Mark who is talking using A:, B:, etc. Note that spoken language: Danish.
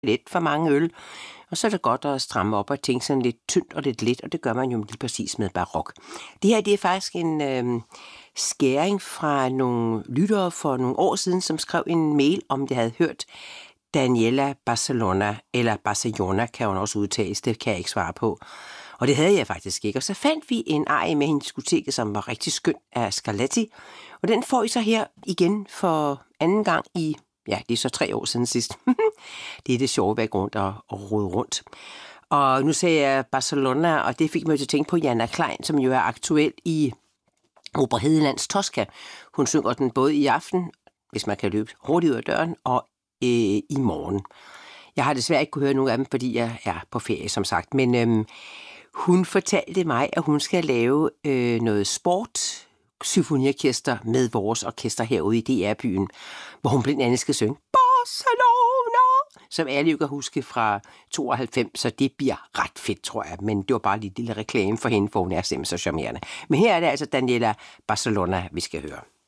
A: lidt for mange øl. Og så er det godt at stramme op og tænke sådan lidt tyndt og lidt let, og det gør man jo lige præcis med barok. Det her, det er faktisk en skæring fra nogle lyttere for nogle år siden, som skrev en mail, om det havde hørt Daniela Barcelona, eller Barcelona kan hun også udtales, det kan jeg ikke svare på. Og det havde jeg faktisk ikke. Og så fandt vi en arie med hendes diskoteket, som var rigtig skøn af Scarlatti. Og den får I så her igen for anden gang i, ja, det er så 3 år siden sidst. Det er det sjove ved at gå rundt og rode rundt. Og nu ser jeg Barcelona, og det fik mig til at tænke på Jana Klein, som jo er aktuel i Opera Hedelands Tosca. Hun synger den både i aften, hvis man kan løbe hurtigt ud af døren, og i morgen. Jeg har desværre ikke kunne høre nogen af dem, fordi jeg er på ferie, som sagt. Men hun fortalte mig, at hun skal lave noget symfoniorkester med vores orkester herude i DR-byen, hvor hun blandt andet skal synge Barcelona, som alle jo kan huske fra 92, så det bliver ret fedt, tror jeg. Men det var bare lige en lille reklame for hende, for hun er simpelthen så charmerende. Men her er det altså Daniela Barcelona, vi skal høre.